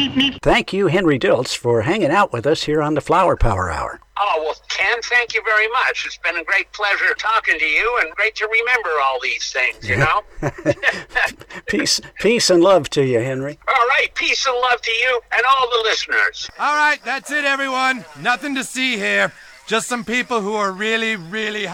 Thank you, Henry Diltz, for hanging out with us here on the Flower Power Hour. Oh, well, Ken, thank you very much. It's been a great pleasure talking to you and great to remember all these things, you know? Peace and love to you, Henry. All right, peace and love to you and all the listeners. All right, that's it, everyone. Nothing to see here. Just some people who are really, really